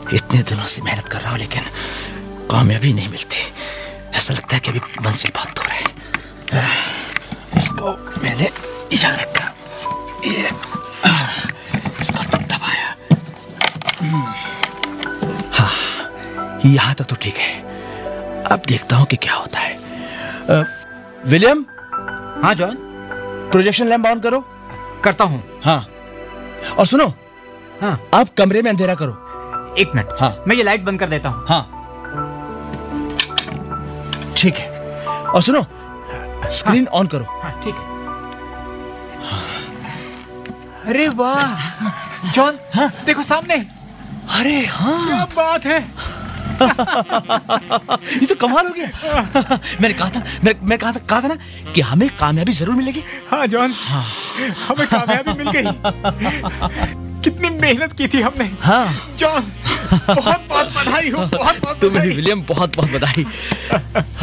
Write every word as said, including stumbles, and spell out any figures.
इतने दिनों से मेहनत कर रहा हूं लेकिन कामयाबी नहीं मिलती। ऐसा लगता है कि अभी मंजिल बहुत दूर है। इसको मैंने यहाँ रखा, ये इसको दबाया। हाँ, यहाँ तक तो ठीक है। अब देखता हूँ कि क्या होता है। आ, विलियम। हाँ जॉन। प्रोजेक्शन लैंप ऑन करो। करता हूँ। हाँ, और सुनो। हाँ, आप कमरे में अंधेरा करो। एक मिनट। हाँ, मैं ये लाइट बंद कर देता हूँ। हाँ, ठीक है। और सुनो, स्क्रीन हाँ, ऑन करो। हाँ, ठीक है। अरे वाह जॉन, हाँ? देखो सामने। अरे हाँ, क्या बात है। ये तो कमाल हो गया। मैंने कहा था मैं, मैं कहा था कहा था ना कि हमें कामयाबी जरूर मिलेगी। हाँ जॉन, हाँ, हमें कामयाबी मिल गई। कितनी मेहनत की थी हमने। हाँ जॉन, बहुत बहुत बधाई हो। बहुत बहुत तुम्हें भी बधाई। विलियम, बहुत बहुत बधाई।